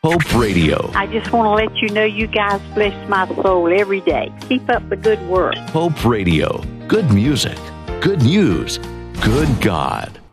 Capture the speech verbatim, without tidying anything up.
Hope Radio. I just want to let you know you guys bless my soul every day. Keep up the good work. Hope Radio. Good music. Good news. Good God.